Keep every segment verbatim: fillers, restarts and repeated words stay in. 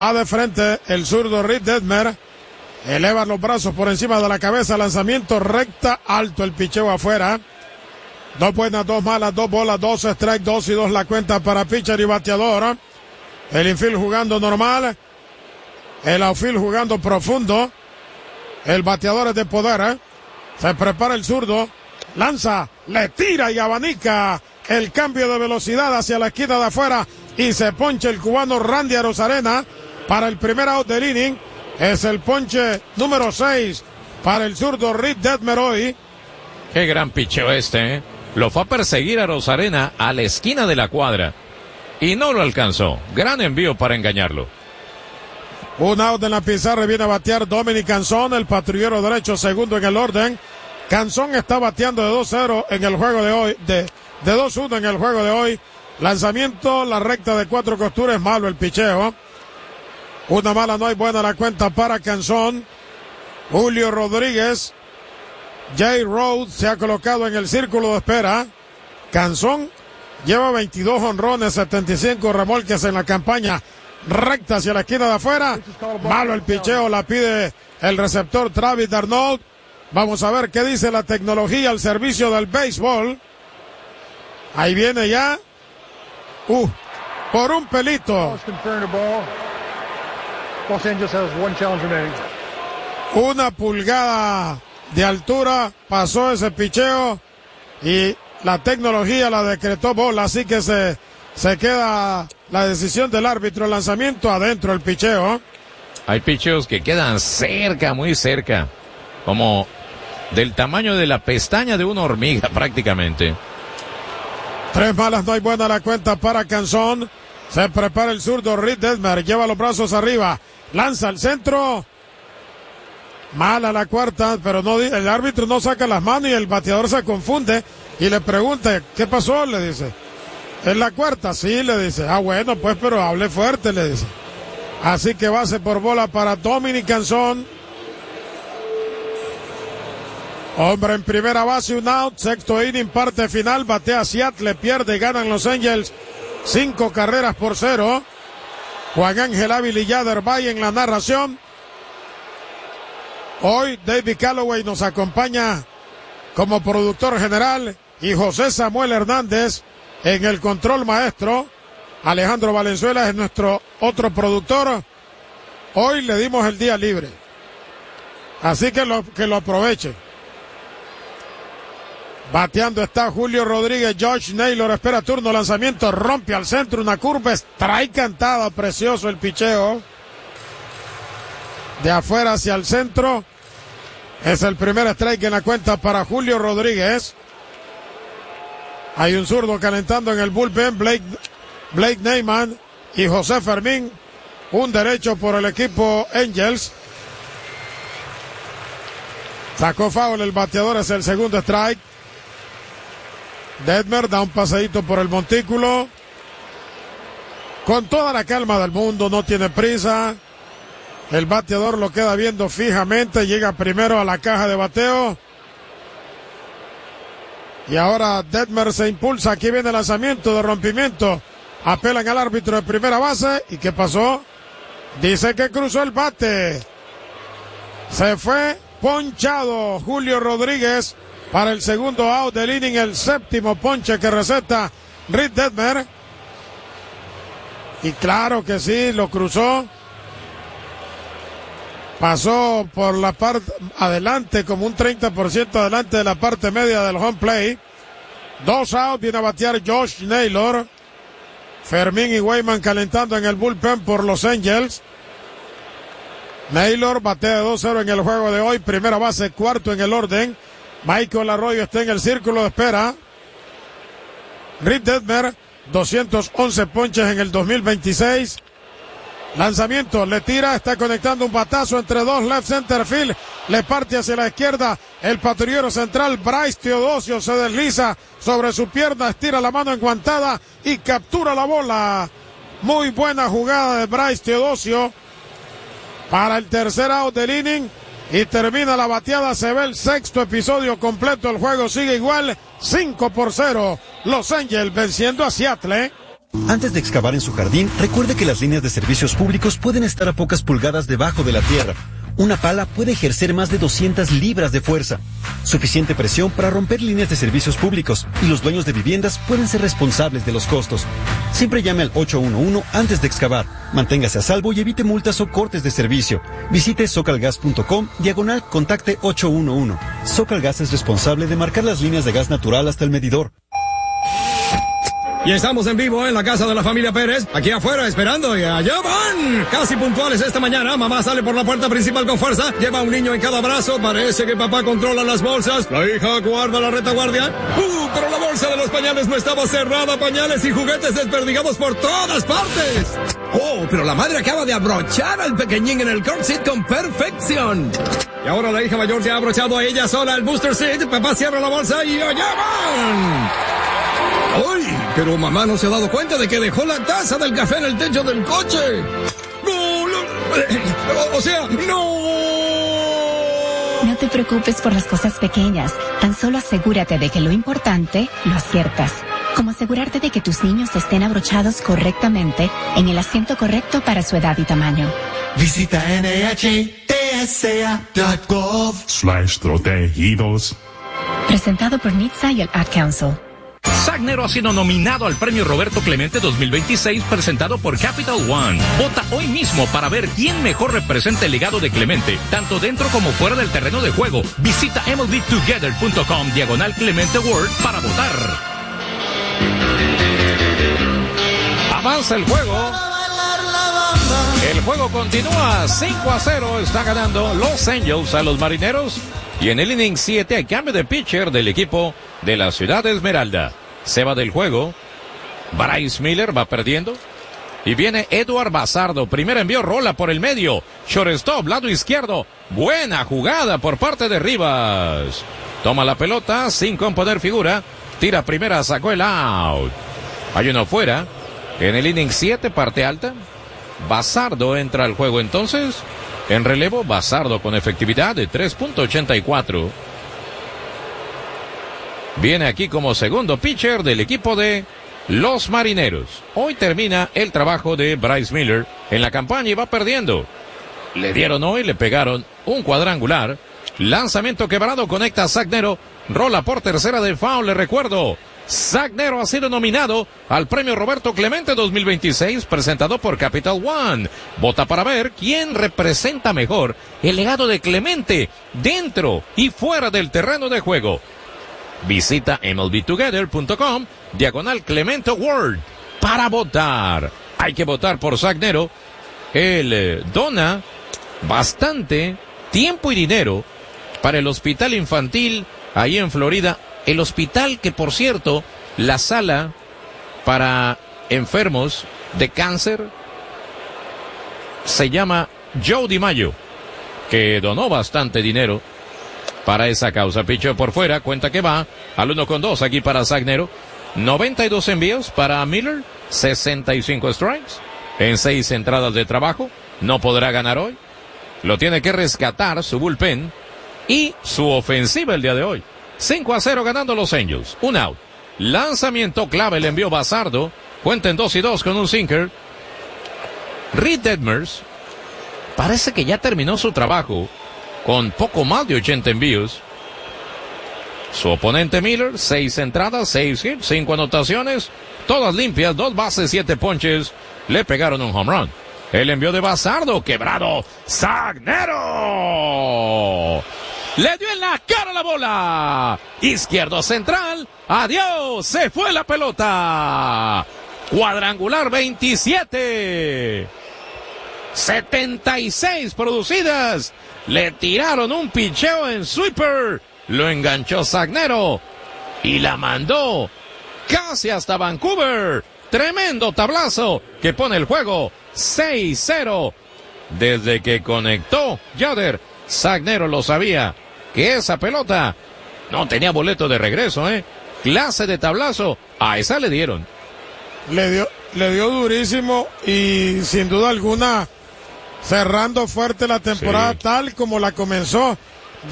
Va de frente el zurdo Reed Detmer. Eleva los brazos por encima de la cabeza. Lanzamiento recta, alto el picheo afuera. Dos buenas, dos malas, dos bolas, dos strike, dos y dos la cuenta para pitcher y bateador. El infield jugando normal. El outfield jugando profundo. El bateador es de poder. Se prepara el zurdo. Lanza, le tira y abanica. El cambio de velocidad hacia la esquina de afuera. Y se poncha el cubano Randy Arozarena para el primer out del inning. Es el ponche número seis para el zurdo Reed Detmer hoy. Qué gran picheo este, ¿eh? Lo fue a perseguir a Arozarena a la esquina de la cuadra y no lo alcanzó. Gran envío para engañarlo. Un out en la pizarra, viene a batear Dominic Canzón, el patrullero derecho, segundo en el orden. Canzón está bateando de dos cero en el juego de hoy, de, de dos uno en el juego de hoy. Lanzamiento, la recta de cuatro costuras, malo el picheo. Una mala, no hay buena la cuenta para Canzón. Julio Rodríguez. Jay Rhodes se ha colocado en el círculo de espera. Canzón lleva veintidós honrones, setenta y cinco remolques en la campaña. Recta hacia la esquina de afuera. Malo el picheo, la pide el receptor Travis d'Arnaud. Vamos a ver qué dice la tecnología al servicio del béisbol. Ahí viene ya. Uh, por un pelito. Una pulgada de altura pasó ese picheo y la tecnología la decretó bola, así que se, se queda la decisión del árbitro. El lanzamiento adentro, el picheo. Hay picheos que quedan cerca, muy cerca, como del tamaño de la pestaña de una hormiga prácticamente. Tres malas, no hay buena la cuenta para Canzón. Se prepara el zurdo Reed Detmer, lleva los brazos arriba, lanza al centro. Mala la cuarta, pero no, el árbitro no saca las manos y el bateador se confunde y le pregunta, ¿qué pasó? Le dice. ¿Es la cuarta? Sí, le dice. Ah, bueno, pues, pero hable fuerte, le dice. Así que base por bola para Dominic Canzón. Hombre en primera base, un out, sexto inning, parte final, batea Seattle, pierde, ganan Los Angels, cinco carreras por cero. Juan Ángel Ávila y Yader Valle en la narración. Hoy David Calloway nos acompaña como productor general y José Samuel Hernández en el control maestro. Alejandro Valenzuela es nuestro otro productor. Hoy le dimos el día libre, así que lo, que lo aproveche. Bateando está Julio Rodríguez. Josh Naylor espera turno, lanzamiento, rompe al centro, una curva, strike cantada, precioso el picheo. De afuera hacia el centro. Es el primer strike en la cuenta para Julio Rodríguez. Hay un zurdo calentando en el bullpen, Blake, Blake Neyman y José Fermín. Un derecho por el equipo Angels. Sacó foul el bateador, es el segundo strike. Detmer da un paseíto por el montículo. Con toda la calma del mundo, no tiene prisa. El bateador lo queda viendo fijamente, llega primero a la caja de bateo. Y ahora Detmer se impulsa, aquí viene el lanzamiento de rompimiento. Apelan al árbitro de primera base. ¿Y qué pasó? Dice que cruzó el bate. Se fue ponchado Julio Rodríguez para el segundo out del inning, el séptimo ponche que receta Reed Detmer. Y claro que sí, lo cruzó. Pasó por la parte adelante, como un treinta por ciento adelante de la parte media del home play. Dos outs, viene a batear Josh Naylor. Fermín y Weyman calentando en el bullpen por Los Angels. Naylor batea de dos cero en el juego de hoy. Primera base, cuarto en el orden. Michael Arroyo está en el círculo de espera. Reed Detmer, doscientos once ponches en el dos mil veintiséis. Lanzamiento, le tira, está conectando un batazo entre dos, left center field, le parte hacia la izquierda, el patrullero central Bryce Teodosio se desliza sobre su pierna, estira la mano enguantada y captura la bola. Muy buena jugada de Bryce Teodosio para el tercer out del inning y termina la bateada, se ve el sexto episodio completo, el juego sigue igual, cinco por cero, Los Angels venciendo a Seattle. Antes de excavar en su jardín, recuerde que las líneas de servicios públicos pueden estar a pocas pulgadas debajo de la tierra. Una pala puede ejercer más de doscientas libras de fuerza. Suficiente presión para romper líneas de servicios públicos, y los dueños de viviendas pueden ser responsables de los costos. Siempre llame al ocho uno uno antes de excavar. Manténgase a salvo y evite multas o cortes de servicio. Visite socalgas punto com, diagonal, contacte ocho uno uno. Socalgas es responsable de marcar las líneas de gas natural hasta el medidor. Y estamos en vivo en la casa de la familia Pérez, aquí afuera esperando, y allá van, casi puntuales esta mañana. Mamá sale por la puerta principal con fuerza, lleva un niño en cada brazo, parece que papá controla las bolsas, la hija guarda la retaguardia. Uh, pero la bolsa de los pañales no estaba cerrada, pañales y juguetes desperdigados por todas partes. Oh, pero la madre acaba de abrochar al pequeñín en el car seat con perfección. Y ahora la hija mayor se ha abrochado a ella sola el booster seat, papá cierra la bolsa y allá van. ¡Ay! Pero mamá no se ha dado cuenta de que dejó la taza del café en el techo del coche. ¡No! no o, o sea, ¡no! No te preocupes por las cosas pequeñas. Tan solo asegúrate de que lo importante lo aciertas. Como asegurarte de que tus niños estén abrochados correctamente en el asiento correcto para su edad y tamaño. Visita N H T S A punto gov slash protegidos. Presentado por N H T S A y el Ad Council. Sagnero ha sido nominado al Premio Roberto Clemente dos mil veintiséis presentado por Capital One. Vota hoy mismo para ver quién mejor representa el legado de Clemente, tanto dentro como fuera del terreno de juego. Visita M L B together punto com diagonal Clemente Award para votar. Avanza el juego. El juego continúa cinco a cero. Está ganando Los Angels a los Marineros. Y en el inning siete hay cambio de pitcher del equipo de la Ciudad de Esmeralda. Se va del juego. Bryce Miller va perdiendo. Y viene Edward Bazardo. Primer envío, rola por el medio. Shortstop, lado izquierdo. Buena jugada por parte de Rivas. Toma la pelota sin componer figura. Tira primera, sacó el out. Hay uno fuera. En el inning siete, parte alta. Bazardo entra al juego entonces. En relevo, Bazardo con efectividad de tres punto ochenta y cuatro. Viene aquí como segundo pitcher del equipo de los Marineros. Hoy termina el trabajo de Bryce Miller en la campaña y va perdiendo. Le dieron hoy, le pegaron un cuadrangular. Lanzamiento quebrado, conecta a Sagnero. Rola por tercera de foul, le recuerdo. Sagnero ha sido nominado al Premio Roberto Clemente dos mil veintiséis, presentado por Capital One. Vota para ver quién representa mejor el legado de Clemente dentro y fuera del terreno de juego. Visita M L B together punto com, diagonal Clemente Award, para votar. Hay que votar por Sagnero. Él eh, dona bastante tiempo y dinero para el hospital infantil ahí en Florida. El hospital que, por cierto, la sala para enfermos de cáncer se llama Joe DiMaggio, que donó bastante dinero para esa causa. Pichó por fuera, cuenta que va al uno con dos aquí para Sagnero. noventa y dos envíos para Miller, sesenta y cinco strikes en seis entradas de trabajo. No podrá ganar hoy. Lo tiene que rescatar su bullpen y su ofensiva el día de hoy. cinco a cero ganando los Angels. Un out. Lanzamiento clave, le envió Bazardo. Cuenten dos y dos con un sinker. Reed Detmers parece que ya terminó su trabajo con poco más de ochenta envíos. Su oponente Miller, seis entradas, seis hits, cinco anotaciones, todas limpias, dos bases, siete ponches. Le pegaron un home run. El envío de Bazardo, quebrado. ¡Sagnero! Le dio en la cara la bola. Izquierdo central. Adiós. Se fue la pelota. Cuadrangular veintisiete. setenta y seis producidas. Le tiraron un picheo en sweeper. Lo enganchó Sagnero. Y la mandó casi hasta Vancouver. Tremendo tablazo que pone el juego seis cero. Desde que conectó Yader, Sagnero lo sabía, que esa pelota no tenía boleto de regreso, ¿eh? Clase de tablazo, a esa le dieron. Le dio, le dio durísimo y sin duda alguna cerrando fuerte la temporada, sí, tal como la comenzó,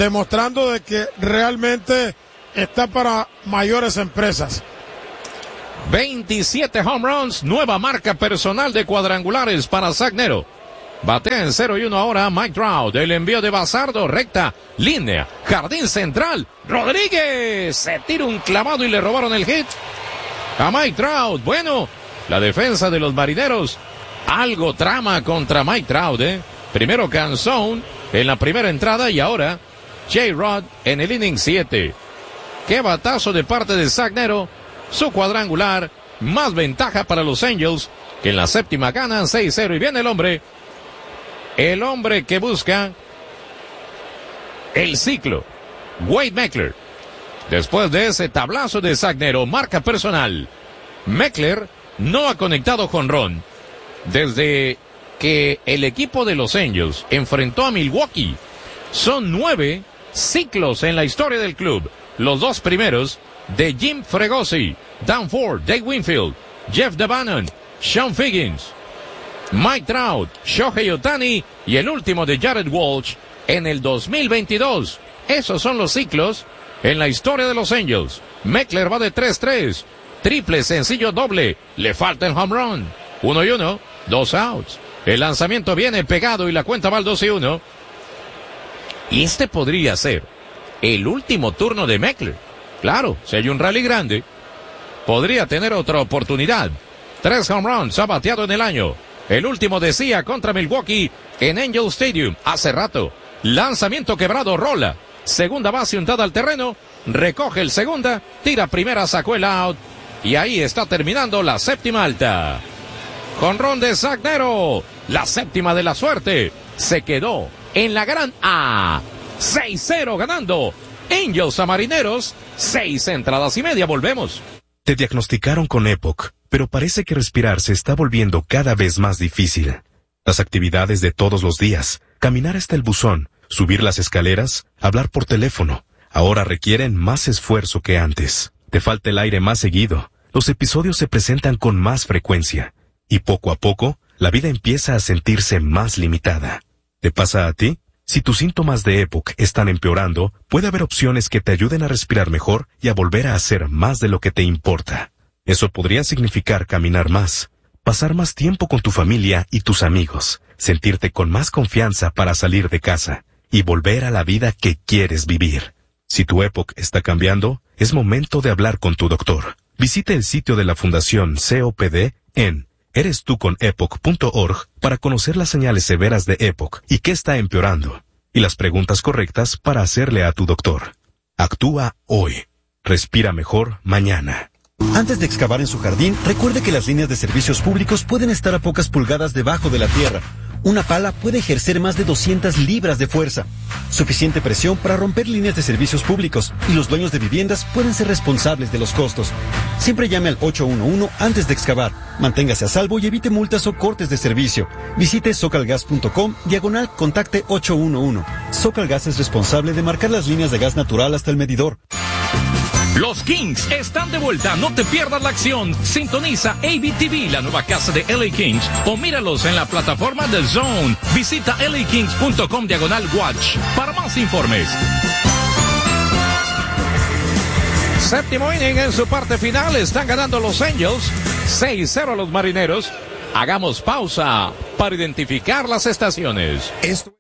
demostrando de que realmente está para mayores empresas. veintisiete home runs, nueva marca personal de cuadrangulares para Zach Neto. Batea en cero y uno ahora Mike Trout. El envío de Bazardo, recta, línea, jardín central. Rodríguez se tira un clavado y le robaron el hit a Mike Trout. Bueno, la defensa de los Marineros, algo trama contra Mike Trout, ¿eh? Primero Canzón en la primera entrada y ahora J-Rod en el inning siete. Qué batazo de parte de Zach Neto. Su cuadrangular, más ventaja para los Angels, que en la séptima ganan seis cero. Y viene el hombre, el hombre que busca el ciclo, Wade Meckler. Después de ese tablazo de Zach Neto, marca personal. Meckler no ha conectado jonrón desde que el equipo de los Angels enfrentó a Milwaukee. Son nueve ciclos en la historia del club. Los dos primeros de Jim Fregosi, Dan Ford, Dave Winfield, Jeff Devannon, Sean Figgins, Mike Trout, Shohei Ohtani y el último de Jared Walsh en el dos mil veintidós. Esos son los ciclos en la historia de los Angels. Meckler va de tres tres, triple, sencillo, doble, le falta el home run. Uno y uno, dos outs. El lanzamiento viene pegado y la cuenta va al dos y uno. Y este podría ser el último turno de Meckler. Claro, si hay un rally grande, podría tener otra oportunidad. Tres home runs ha bateado en el año. El último decía contra Milwaukee en Angel Stadium hace rato. Lanzamiento quebrado, rola. Segunda base untada al terreno. Recoge el segunda, tira primera, sacó el out. Y ahí está terminando la séptima alta. Jonrón de Zach Neto. La séptima de la suerte. Se quedó en la gran A. seis cero ganando Angels a Marineros. Seis entradas y media, volvemos. Te diagnosticaron con E P O C, pero parece que respirar se está volviendo cada vez más difícil. Las actividades de todos los días, caminar hasta el buzón, subir las escaleras, hablar por teléfono, ahora requieren más esfuerzo que antes. Te falta el aire más seguido, los episodios se presentan con más frecuencia, y poco a poco, la vida empieza a sentirse más limitada. ¿Te pasa a ti? Si tus síntomas de E P O C están empeorando, puede haber opciones que te ayuden a respirar mejor y a volver a hacer más de lo que te importa. Eso podría significar caminar más, pasar más tiempo con tu familia y tus amigos, sentirte con más confianza para salir de casa y volver a la vida que quieres vivir. Si tu E P O C está cambiando, es momento de hablar con tu doctor. Visite el sitio de la Fundación C O P D en eres tú con epoc punto org para conocer las señales severas de E P O C y qué está empeorando, y las preguntas correctas para hacerle a tu doctor. Actúa hoy. Respira mejor mañana. Antes de excavar en su jardín, recuerde que las líneas de servicios públicos pueden estar a pocas pulgadas debajo de la tierra. Una pala puede ejercer más de doscientas libras de fuerza. Suficiente presión para romper líneas de servicios públicos, y los dueños de viviendas pueden ser responsables de los costos. Siempre llame al ocho uno uno antes de excavar. Manténgase a salvo y evite multas o cortes de servicio. Visite socalgas punto com, diagonal, contacte ocho uno uno. Socalgas es responsable de marcar las líneas de gas natural hasta el medidor. Los Kings están de vuelta, no te pierdas la acción. Sintoniza A B T V, la nueva casa de L A Kings, o míralos en la plataforma de Zone. Visita L A Kings punto com diagonal watch para más informes. Séptimo inning en su parte final, están ganando los Angels, seis cero a los Marineros. Hagamos pausa para identificar las estaciones. Esto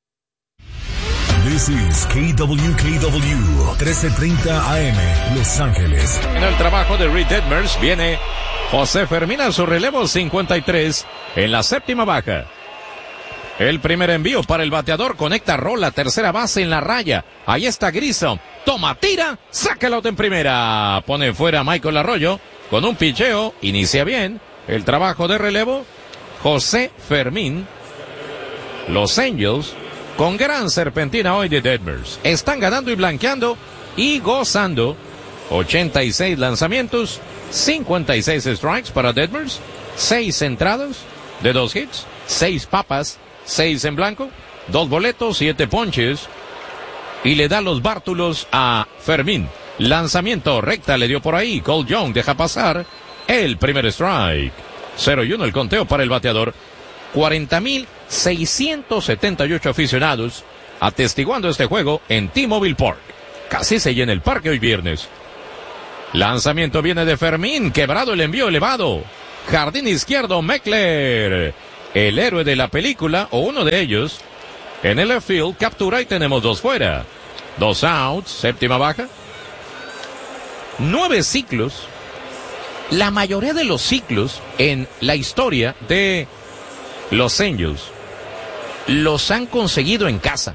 This is K W K W, trece treinta A M, Los Ángeles. En el trabajo de Reed Detmers viene José Fermín a su relevo cincuenta y tres en la séptima baja. El primer envío para el bateador, conecta rola, tercera base en la raya. Ahí está Grissom, toma, tira, saca el out en primera. Pone fuera a Michael Arroyo con un picheo, inicia bien el trabajo de relevo. José Fermín, los Angels, con gran serpentina hoy de Detmers. Están ganando y blanqueando y gozando. ochenta y seis lanzamientos, cincuenta y seis strikes para Detmers, seis entradas de dos hits, seis papas, seis en blanco, dos boletos, siete ponches. Y le da los bártulos a Fermín. Lanzamiento recta le dio por ahí. Cole Young deja pasar el primer strike. cero y uno el conteo para el bateador. cuarenta mil seiscientos setenta y ocho aficionados atestiguando este juego en T-Mobile Park. Casi se llena el parque hoy viernes. Lanzamiento viene de Fermín, quebrado el envío elevado. Jardín izquierdo, Meckler. El héroe de la película, o uno de ellos. En el left field, captura y tenemos dos fuera. Dos outs, séptima baja. Nueve ciclos. La mayoría de los ciclos en la historia de los Angels los han conseguido en casa.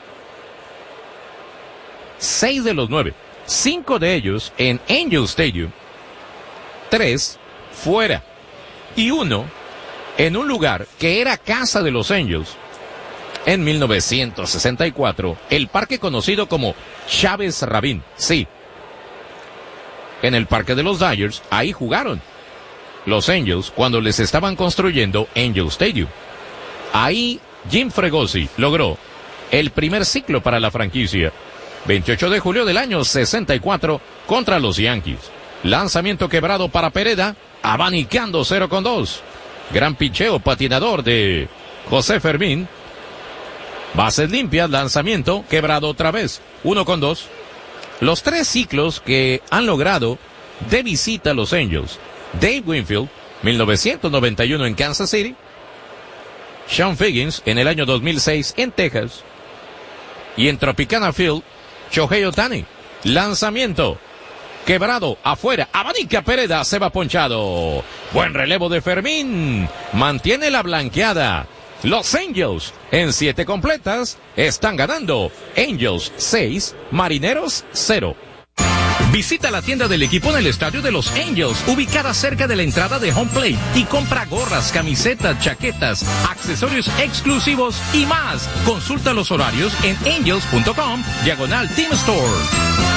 Seis de los nueve. Cinco de ellos en Angel Stadium. Tres fuera. Y uno en un lugar que era casa de los Angels. En mil novecientos sesenta y cuatro, el parque conocido como Chávez Rabín. Sí. En el parque de los Dodgers, ahí jugaron los Angels cuando les estaban construyendo Angel Stadium. Ahí Jim Fregosi logró el primer ciclo para la franquicia. veintiocho de julio del año sesenta y cuatro contra los Yankees. Lanzamiento quebrado para Pereda, abanicando cero con dos. Gran picheo patinador de José Fermín. Bases limpias, lanzamiento quebrado otra vez, uno con dos. Los tres ciclos que han logrado de visita a los Angels. Dave Winfield, mil novecientos noventa y uno en Kansas City. Sean Figgins en el año dos mil seis en Texas. Y en Tropicana Field, Shohei Ohtani. Lanzamiento quebrado afuera. Abanica Pereda, se va ponchado. Buen relevo de Fermín. Mantiene la blanqueada. Los Angels en siete completas están ganando. Angels seis, Marineros cero. Visita la tienda del equipo en el estadio de los Angels, ubicada cerca de la entrada de Home Plate, y compra gorras, camisetas, chaquetas, accesorios exclusivos y más. Consulta los horarios en angels punto com, diagonal Team Store.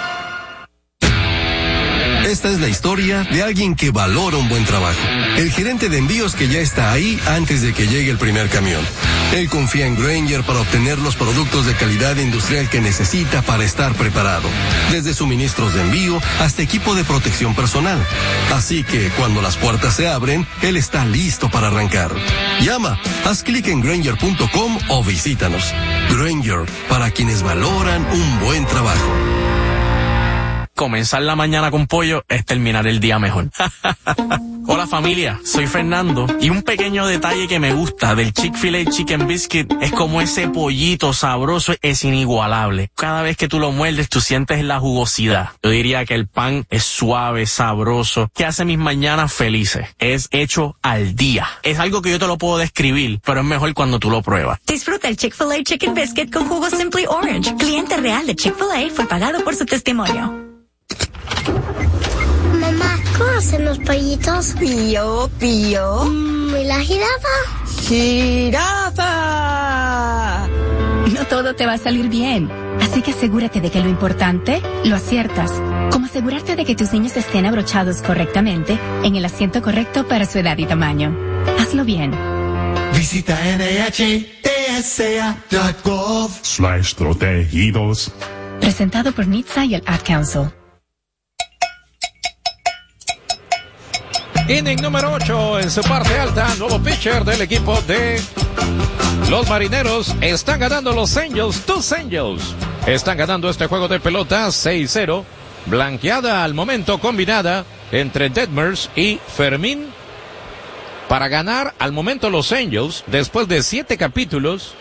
Esta es la historia de alguien que valora un buen trabajo. El gerente de envíos que ya está ahí antes de que llegue el primer camión. Él confía en Grainger para obtener los productos de calidad industrial que necesita para estar preparado. Desde suministros de envío hasta equipo de protección personal. Así que cuando las puertas se abren, él está listo para arrancar. Llama, haz clic en grainger punto com o visítanos. Grainger, para quienes valoran un buen trabajo. Comenzar la mañana con pollo es terminar el día mejor. Hola familia, soy Fernando y un pequeño detalle que me gusta del Chick-fil-A Chicken Biscuit es como ese pollito sabroso es inigualable. Cada vez que tú lo muerdes tú sientes la jugosidad. Yo diría que el pan es suave, sabroso, que hace mis mañanas felices. Es hecho al día. Es algo que yo te lo puedo describir, pero es mejor cuando tú lo pruebas. Disfruta el Chick-fil-A Chicken Biscuit con jugo Simply Orange. Cliente real de Chick-fil-A fue pagado por su testimonio. Mamá, ¿cómo hacen los pollitos? Pío, pío. Mm, ¿Y la jirafa? ¡Jirafa! No todo te va a salir bien, así que asegúrate de que lo importante lo aciertas. Como asegurarte de que tus niños estén abrochados correctamente en el asiento correcto para su edad y tamaño. Hazlo bien. Visita N H T S A punto gov slash protegidos. Presentado por N H T S A y el Ad Council. Inning número ocho en su parte alta, nuevo pitcher del equipo de los Marineros. Están ganando los Angels, tus Angels. Están ganando este juego de pelota seis cero. Blanqueada al momento combinada entre Detmers y Fermín. Para ganar al momento los Angels, después de siete capítulos,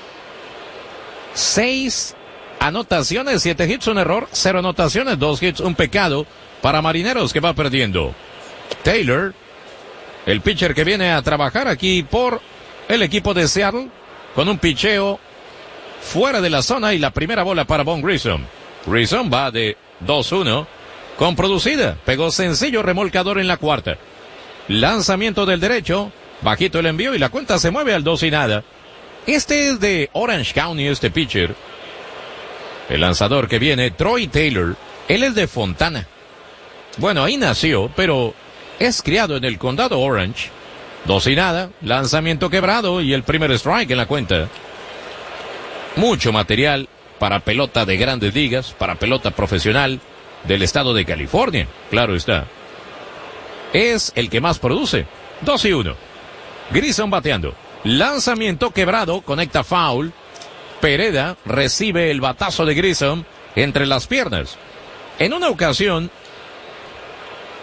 seis anotaciones, siete hits, un error, cero anotaciones, dos hits, un pecado para Marineros que va perdiendo. Taylor, el pitcher que viene a trabajar aquí por el equipo de Seattle, con un picheo fuera de la zona y la primera bola para Von Grissom. Grissom va de dos uno con producida, pegó sencillo remolcador en la cuarta. Lanzamiento del derecho, bajito el envío y la cuenta se mueve al dos y nada. Este es de Orange County, este pitcher. El lanzador que viene, Troy Taylor, él es de Fontana. Bueno, ahí nació, pero es criado en el condado Orange. Dos y nada, lanzamiento quebrado y el primer strike en la cuenta. Mucho material para pelota de grandes ligas, para pelota profesional del estado de California, claro está. Es el que más produce. Dos y uno. Grissom bateando. Lanzamiento quebrado, conecta foul. Pereda recibe el batazo de Grissom entre las piernas. En una ocasión,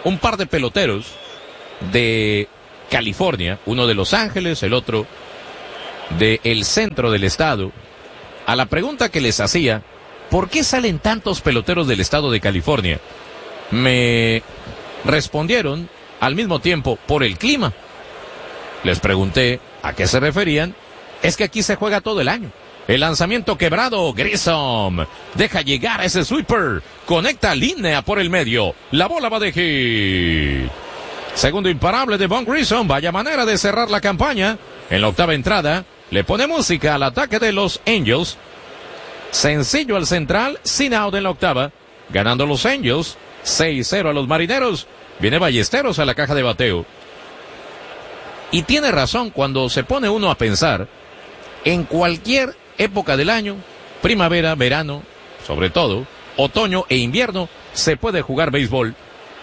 un par de peloteros de California, uno de Los Ángeles, el otro de el centro del estado, a la pregunta que les hacía, ¿por qué salen tantos peloteros del estado de California? Me respondieron al mismo tiempo, por el clima. Les pregunté a qué se referían. Es que aquí se juega todo el año. El lanzamiento quebrado, Grissom deja llegar a ese sweeper, conecta línea por el medio, la bola va de hit. Segundo imparable de Von Grissom, vaya manera de cerrar la campaña. En la octava entrada, le pone música al ataque de los Angels. Sencillo al central, sin out en la octava, ganando los Angels, seis cero a los Marineros. Viene Ballesteros a la caja de bateo. Y tiene razón cuando se pone uno a pensar, en cualquier época del año, primavera, verano, sobre todo, otoño e invierno, se puede jugar béisbol.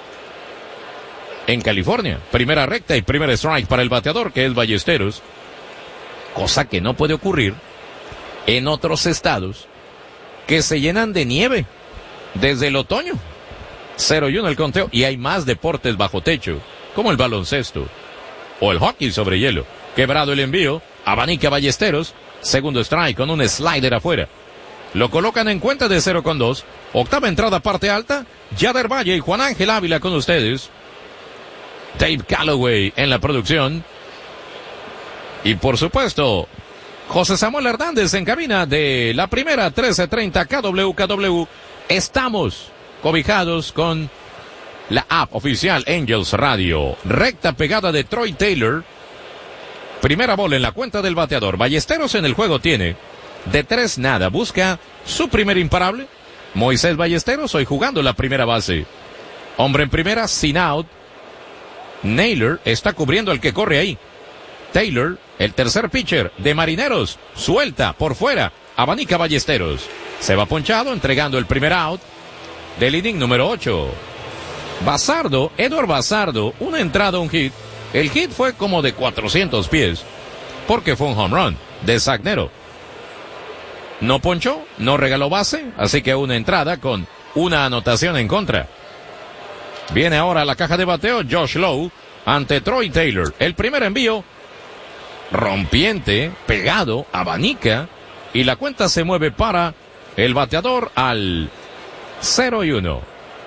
En California, primera recta y primer strike para el bateador, que es Ballesteros. Cosa que no puede ocurrir en otros estados que se llenan de nieve desde el otoño. cero y uno el conteo, y hay más deportes bajo techo, como el baloncesto o el hockey sobre hielo. Quebrado el envío, abanica Ballesteros, segundo strike con un slider afuera. Lo colocan en cuenta de cero con dos. Octava entrada, parte alta, Yader Valle y Juan Ángel Ávila con ustedes. Dave Calloway en la producción. Y por supuesto, José Samuel Hernández en cabina de la primera trece treinta K W K W. Estamos cobijados con la app oficial Angels Radio. Recta pegada de Troy Taylor. Primera bola en la cuenta del bateador. Ballesteros en el juego tiene de tres nada. Busca su primer imparable. Moisés Ballesteros hoy jugando la primera base. Hombre en primera, sin out. Naylor está cubriendo al que corre ahí. Taylor, el tercer pitcher de Marineros, suelta por fuera, abanica Ballesteros. Se va ponchado, entregando el primer out del inning número ocho. Bazardo, Edward Bazardo, una entrada, un hit. El hit fue como de cuatrocientos pies, porque fue un home run de Zach Neto. No ponchó, no regaló base, así que una entrada con una anotación en contra. Viene ahora a la caja de bateo Josh Lowe ante Troy Taylor. El primer envío, rompiente, pegado, abanica, y la cuenta se mueve para el bateador al cero y uno.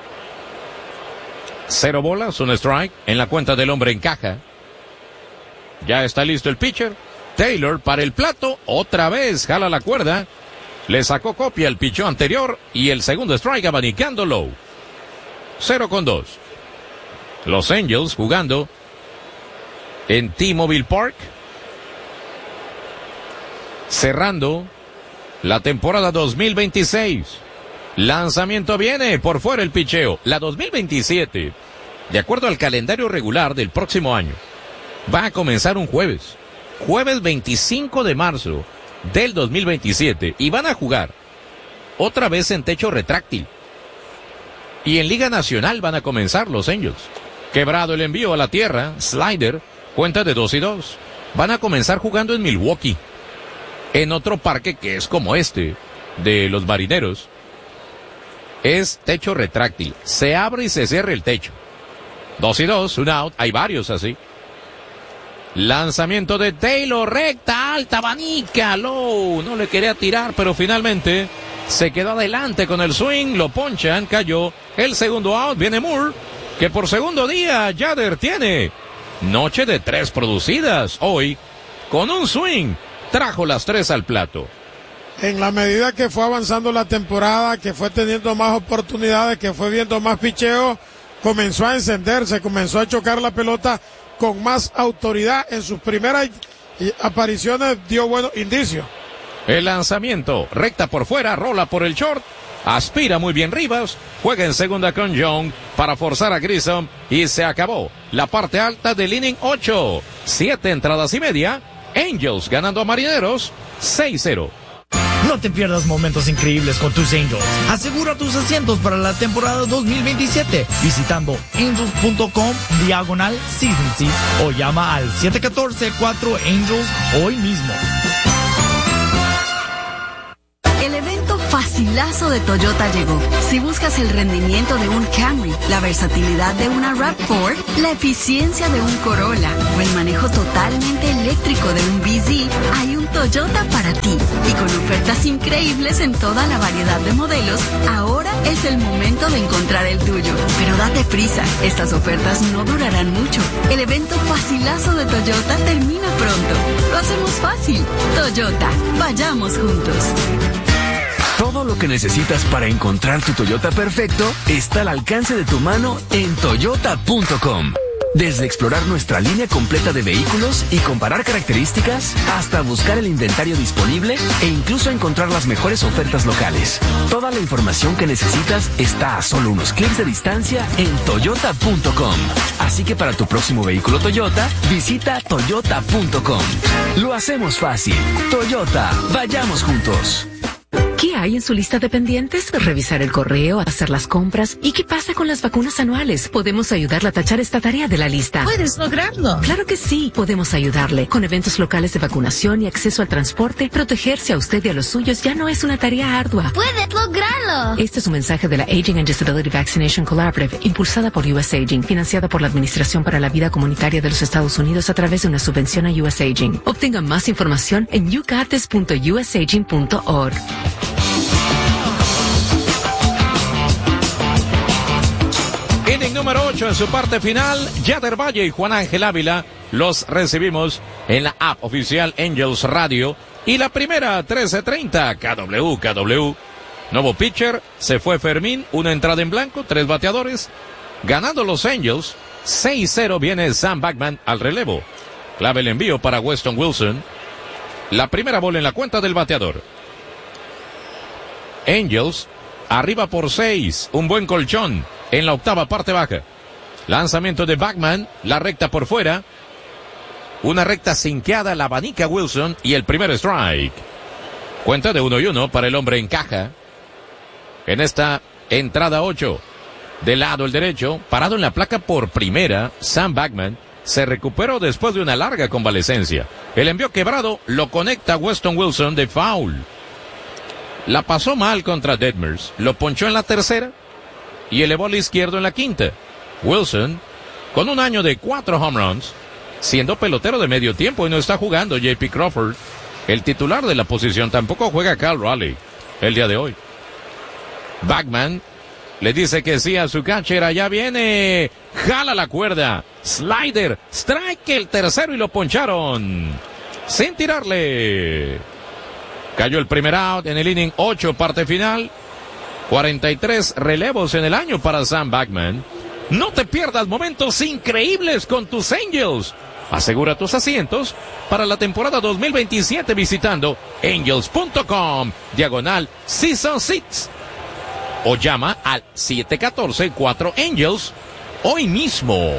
Cero bolas, un strike en la cuenta del hombre en caja. Ya está listo el pitcher. Taylor para el plato, otra vez jala la cuerda. Le sacó copia el pichó anterior y el segundo strike abanicando Lowe. Cero con dos. Los Angels jugando en T-Mobile Park, cerrando la temporada dos mil veintiséis. Lanzamiento viene por fuera el picheo. La dos mil veintisiete, de acuerdo al calendario regular del próximo año, va a comenzar un jueves. Jueves veinticinco de marzo del dos mil veintisiete. Y van a jugar otra vez en techo retráctil. Y en Liga Nacional van a comenzar los Angels. Quebrado el envío a la tierra, slider, cuenta de dos y dos. Van a comenzar jugando en Milwaukee, en otro parque que es como este, de los Marineros. Es techo retráctil, se abre y se cierra el techo. Dos y dos, un out, hay varios así. Lanzamiento de Taylor, recta, alta, abanica, Lowe, no le quería tirar, pero finalmente se quedó adelante con el swing, lo ponchan, cayó el segundo out, viene Moore, que por segundo día Yader tiene noche de tres producidas hoy, con un swing, trajo las tres al plato. En la medida que fue avanzando la temporada, que fue teniendo más oportunidades, que fue viendo más picheo, comenzó a encenderse, comenzó a chocar la pelota con más autoridad. En sus primeras apariciones dio buenos indicios. El lanzamiento, recta por fuera, rola por el short, aspira muy bien Rivas, juega en segunda con Young para forzar a Grissom y se acabó la parte alta del inning ocho. Siete entradas y media, Angels ganando a Marineros seis cero. No te pierdas momentos increíbles con tus Angels. Asegura tus asientos para la temporada dos mil veintisiete visitando angels.com diagonal season seats o llama al siete uno cuatro cuatro Angels hoy mismo. El evento fascinante facilazo de Toyota llegó. Si buscas el rendimiento de un Camry, la versatilidad de una RAV cuatro, la eficiencia de un Corolla o el manejo totalmente eléctrico de un B Z, hay un Toyota para ti. Y con ofertas increíbles en toda la variedad de modelos, ahora es el momento de encontrar el tuyo. Pero date prisa, estas ofertas no durarán mucho. El evento facilazo de Toyota termina pronto. Lo hacemos fácil. Toyota, vayamos juntos. Todo lo que necesitas para encontrar tu Toyota perfecto está al alcance de tu mano en toyota punto com. Desde explorar nuestra línea completa de vehículos y comparar características, hasta buscar el inventario disponible e incluso encontrar las mejores ofertas locales. Toda la información que necesitas está a solo unos clics de distancia en toyota punto com. Así que para tu próximo vehículo Toyota, visita toyota punto com. Lo hacemos fácil. Toyota, vayamos juntos. ¿Qué hay en su lista de pendientes? Revisar el correo, hacer las compras. ¿Y qué pasa con las vacunas anuales? Podemos ayudarle a tachar esta tarea de la lista. ¿Puedes lograrlo? Claro que sí. Podemos ayudarle. Con eventos locales de vacunación y acceso al transporte, protegerse a usted y a los suyos ya no es una tarea ardua. ¡Puedes lograrlo! Este es un mensaje de la Aging and Disability Vaccination Collaborative, impulsada por U S Aging, financiada por la Administración para la Vida Comunitaria de los Estados Unidos a través de una subvención a U S Aging. Obtenga más información en you got this punto u s aging punto org. Inning número ocho en su parte final. Yader Valle y Juan Ángel Ávila los recibimos en la app oficial Angels Radio. Y la primera, trece treinta, K W K W. Nuevo pitcher, se fue Fermín, una entrada en blanco, tres bateadores. Ganando los Angels, seis cero viene Sam Bachman al relevo. Clave el envío para Weston Wilson. La primera bola en la cuenta del bateador. Angels, arriba por seis, un buen colchón en la octava parte baja. Lanzamiento de Bachman, la recta por fuera. Una recta sinqueada, la abanica Wilson y el primer strike. Cuenta de uno y uno para el hombre en caja. En esta entrada ocho. De lado el derecho, parado en la placa por primera, Sam Bachman se recuperó después de una larga convalecencia. El envío quebrado lo conecta Weston Wilson de foul. La pasó mal contra Detmers, lo ponchó en la tercera y elevó al izquierdo en la quinta. Wilson, con un año de cuatro home runs, siendo pelotero de medio tiempo y no está jugando J P Crawford, el titular de la posición, tampoco juega Cal Raleigh el día de hoy. Bachman le dice que sí a su catcher, allá viene, jala la cuerda, slider, strike el tercero y lo poncharon, sin tirarle. Cayó el primer out en el inning ocho, parte final. cuarenta y tres relevos en el año para Sam Bachman. No te pierdas momentos increíbles con tus Angels. Asegura tus asientos para la temporada dos mil veintisiete visitando angels punto com, diagonal Season Seats. O llama al siete uno cuatro, cuatro Angels hoy mismo.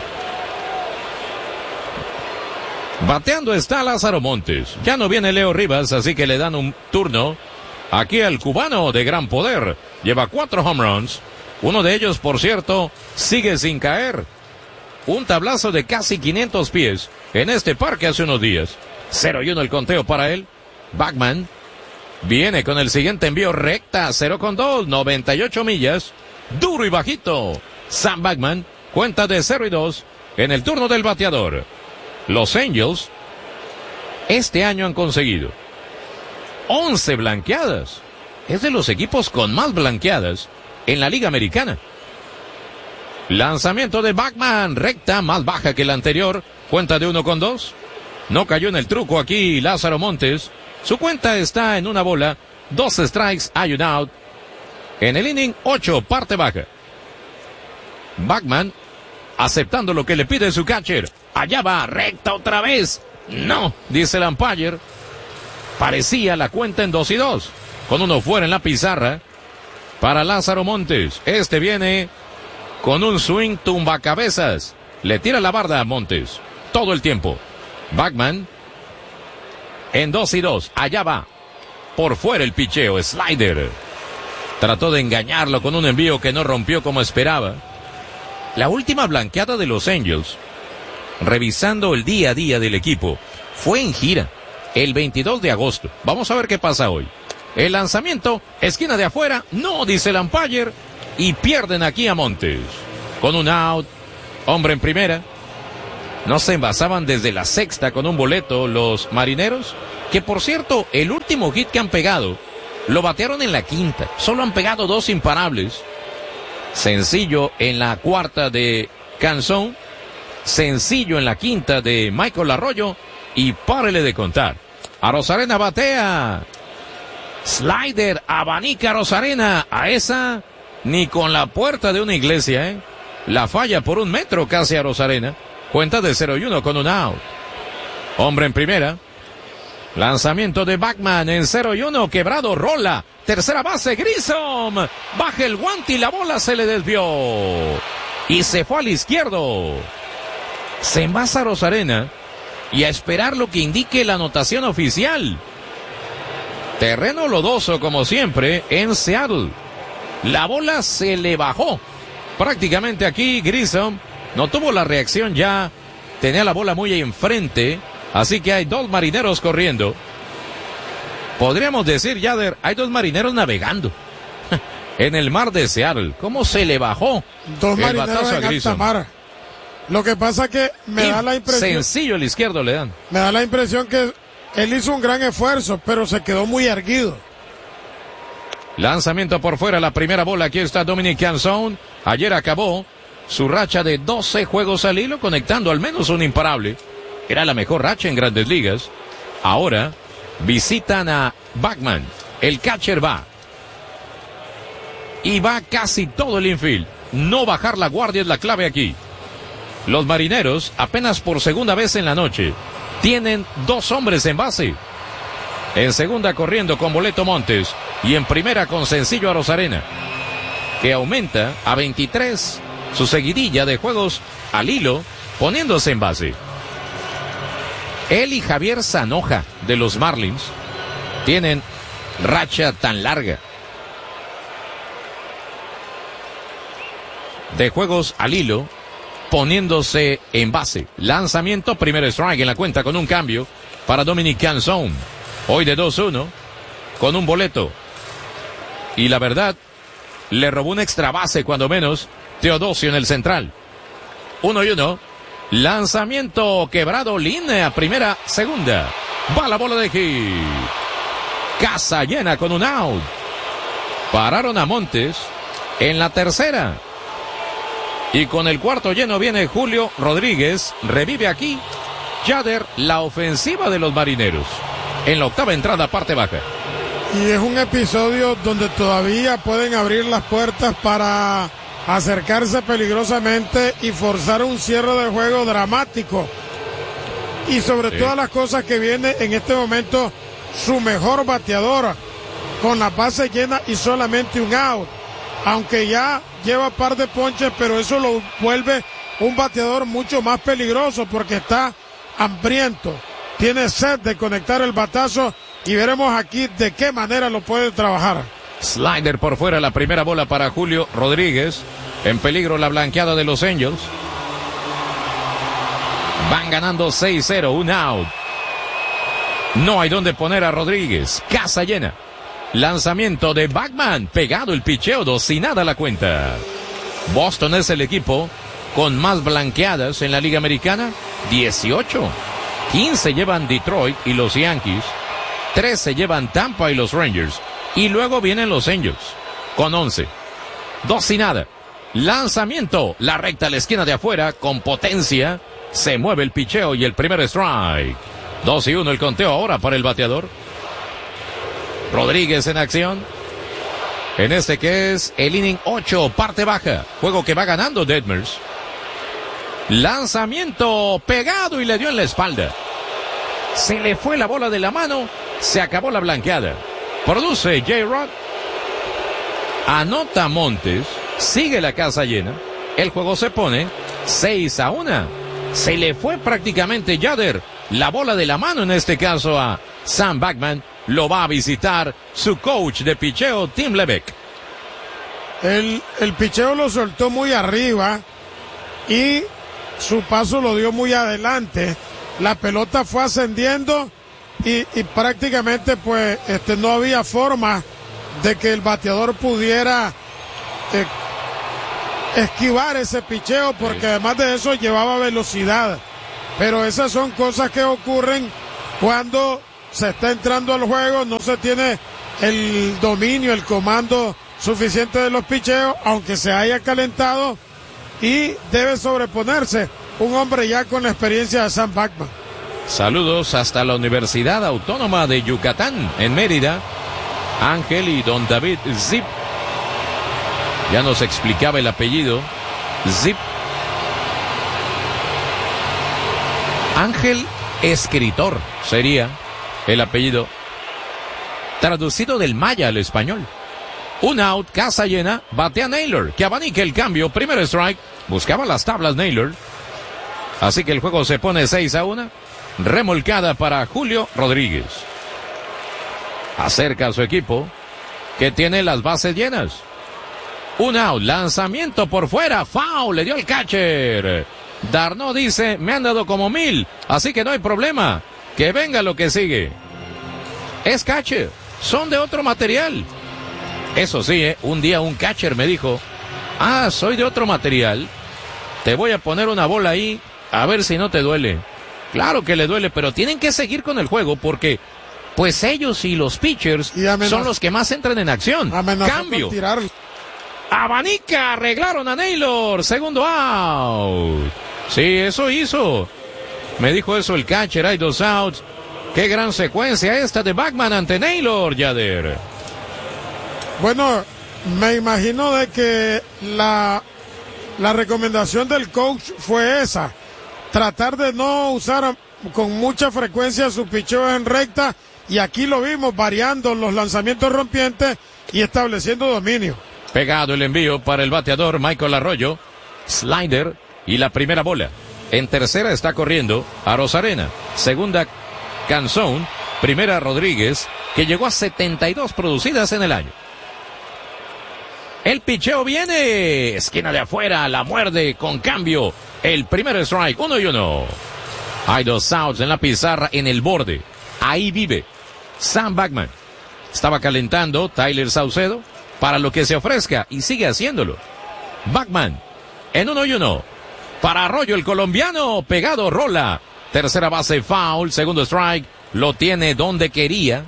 Bateando está Lázaro Montes. Ya no viene Leo Rivas, así que le dan un turno aquí al cubano de gran poder. Lleva cuatro home runs. Uno de ellos, por cierto, sigue sin caer. Un tablazo de casi quinientos pies en este parque hace unos días. cero y uno el conteo para él. Bachman viene con el siguiente envío recta, cero con dos, noventa y ocho millas. Duro y bajito. Sam Bachman cuenta de cero y dos en el turno del bateador. Los Angels este año han conseguido once blanqueadas. Es de los equipos con más blanqueadas en la Liga Americana. Lanzamiento de Bachman, recta más baja que la anterior, cuenta de uno con dos. No cayó en el truco aquí Lázaro Montes. Su cuenta está en una bola, dos strikes, hay un out. En el inning ocho, parte baja. Bachman aceptando lo que le pide su catcher. Allá va, recta otra vez. No, dice el umpire. Parecía la cuenta en dos y dos. Con uno fuera en la pizarra. Para Lázaro Montes. Este viene con un swing tumbacabezas. Le tira la barda a Montes. Todo el tiempo. Bachman. En dos y dos. Allá va. Por fuera el picheo. Slider. Trató de engañarlo con un envío que no rompió como esperaba. La última blanqueada de los Angels, revisando el día a día del equipo, fue en gira, el veintidós de agosto. Vamos a ver qué pasa hoy. El lanzamiento, esquina de afuera, no, dice el umpire, y pierden aquí a Montes. Con un out, hombre en primera. No se envasaban desde la sexta con un boleto los marineros, que por cierto, el último hit que han pegado, lo batearon en la quinta. Solo han pegado dos imparables. Sencillo en la cuarta de Canzón, sencillo en la quinta de Michael Arroyo, y párele de contar. Arozarena batea. Slider, abanica Arozarena. A esa, ni con la puerta de una iglesia, ¿eh? La falla por un metro casi a Arozarena. Cuenta de cero y uno con un out. Hombre en primera. Lanzamiento de Bachman en cero y uno. Quebrado, rola. Tercera base, Grissom. Baja el guante y la bola se le desvió. Y se fue al izquierdo. Se envasa Arozarena. Y a esperar lo que indique la anotación oficial. Terreno lodoso como siempre en Seattle. La bola se le bajó. Prácticamente aquí Grissom no tuvo la reacción ya. Tenía la bola muy enfrente. Así que hay dos marineros corriendo. Podríamos decir, Yader, hay dos marineros navegando en el mar de Seattle. ¿Cómo se le bajó dos el marineros batazo a en Grissom? alta mar. Lo que pasa que me Y da la impresión. Sencillo el izquierdo le dan. Me da la impresión que él hizo un gran esfuerzo, pero se quedó muy erguido. Lanzamiento por fuera, la primera bola. Aquí está Dominic Canzón. Ayer acabó su racha de doce juegos al hilo, conectando al menos un imparable. Era la mejor racha en Grandes Ligas. Ahora visitan a Bachman. El catcher va. Y va casi todo el infield. No bajar la guardia es la clave aquí. Los marineros, apenas por segunda vez en la noche, tienen dos hombres en base. En segunda corriendo con Boleto Montes. Y en primera con Sencillo Arozarena, que aumenta a veintitrés su seguidilla de juegos al hilo, poniéndose en base. Él y Javier Zanoja de los Marlins tienen racha tan larga de juegos al hilo, poniéndose en base. Lanzamiento, primer strike en la cuenta con un cambio para Dominic Canzón. Hoy de dos uno con un boleto. Y la verdad, le robó un extra base cuando menos Teodosio en el central. Uno y uno. Lanzamiento quebrado, línea primera, segunda. Va la bola de hit. Casa llena con un out. Pararon a Montes en la tercera. Y con el cuarto lleno viene Julio Rodríguez. Revive aquí Yader la ofensiva de los marineros. En la octava entrada, parte baja. Y es un episodio donde todavía pueden abrir las puertas para acercarse peligrosamente y forzar un cierre de juego dramático. Y sobre Sí. todas las cosas que viene en este momento su mejor bateadora, con la base llena y solamente un out. Aunque ya lleva par de ponches, pero eso lo vuelve un bateador mucho más peligroso porque está hambriento. Tiene sed de conectar el batazo y veremos aquí de qué manera lo puede trabajar. Slider por fuera, la primera bola para Julio Rodríguez. En peligro la blanqueada de los Angels. Van ganando seis cero, un out. No hay donde poner a Rodríguez. Casa llena. Lanzamiento de Bachman. Pegado el picheo, dos y nada la cuenta. Boston es el equipo con más blanqueadas en la Liga Americana. dieciocho. quince llevan Detroit y los Yankees. trece llevan Tampa y los Rangers. Y luego vienen los Angels con once. Dos y nada. Lanzamiento. La recta a la esquina de afuera con potencia. Se mueve el picheo y el primer strike. Dos y uno el conteo ahora para el bateador. Rodríguez en acción. En este que es el inning ocho, parte baja. Juego que va ganando Detmers. Lanzamiento pegado y le dio en la espalda. Se le fue la bola de la mano. Se acabó la blanqueada. Produce J-Rod. Anota Montes. Sigue la casa llena. El juego se pone seis a uno. Se le fue prácticamente Yader. La bola de la mano en este caso a Sam Bachman. Lo va a visitar su coach de picheo, Tim Lebeck. El, el picheo lo soltó muy arriba y su paso lo dio muy adelante. La pelota fue ascendiendo y, y prácticamente pues este no había forma de que el bateador pudiera eh, esquivar ese picheo, porque además de eso llevaba velocidad. Pero esas son cosas que ocurren cuando se está entrando al juego, no se tiene el dominio, el comando suficiente de los picheos, aunque se haya calentado, y debe sobreponerse un hombre ya con la experiencia de Sam Bachman. Saludos hasta la Universidad Autónoma de Yucatán, en Mérida. Ángel y don David Zip. Ya nos explicaba el apellido. Zip. Ángel Escritor sería el apellido. Traducido del maya al español. Un out, casa llena, batea Naylor, que abanica el cambio. Primer strike. Buscaba las tablas Naylor. Así que el juego se pone seis a uno. Remolcada para Julio Rodríguez. Acerca a su equipo, que tiene las bases llenas. Un out, lanzamiento por fuera, foul, le dio el catcher. Darno dice, me han dado como mil, así que no hay problema, que venga lo que sigue. Es catcher, son de otro material. Eso sí, ¿eh? Un día un catcher me dijo, ah, soy de otro material, te voy a poner una bola ahí, a ver si no te duele. Claro que le duele, pero tienen que seguir con el juego porque pues ellos y los pitchers y son los que más entran en acción. Cambio. Abanica, arreglaron a Naylor. Segundo out. Sí, eso hizo. Me dijo eso el catcher, hay dos outs. Qué gran secuencia esta de Bachman ante Naylor, Yader. Bueno, me imagino de que la, la recomendación del coach fue esa. Tratar de no usar con mucha frecuencia sus picheos en recta. Y aquí lo vimos variando los lanzamientos rompientes y estableciendo dominio. Pegado el envío para el bateador Michael Arroyo. Slider y la primera bola. En tercera está corriendo a Rosarena. Segunda Canzón. Primera Rodríguez, que llegó a setenta y dos producidas en el año. El picheo viene. Esquina de afuera, la muerde con cambio. El primer strike, uno y uno. Hay dos outs en la pizarra en el borde. Ahí vive Sam Bachman. Estaba calentando Tyler Saucedo para lo que se ofrezca y sigue haciéndolo. Bachman en uno y uno. Para Arroyo el colombiano, pegado rola. Tercera base foul, segundo strike. Lo tiene donde quería.